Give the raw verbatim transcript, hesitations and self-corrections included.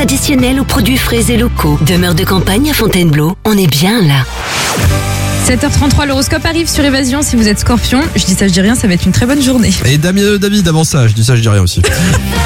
traditionnelle aux produits frais et locaux. Demeure de campagne à Fontainebleau, on est bien là. sept heures trente-trois, l'horoscope arrive sur Évasion. Si vous êtes Scorpion, je dis ça, je dis rien, ça va être une très bonne journée. Et Damien, David, avant ça, je dis ça, je dis rien aussi.